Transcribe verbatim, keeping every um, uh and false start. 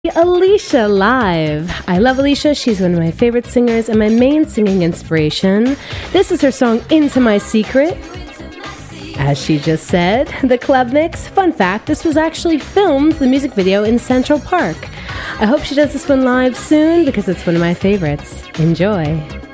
Alicia live. I love Alicia. She's one of my favorite singers and my main singing inspiration. This is her song Into My Secret. As she just said, the club mix. Fun fact, this was actually filmed, the music video, in Central Park. I hope she does this one live soon because it's one of my favorites. Enjoy.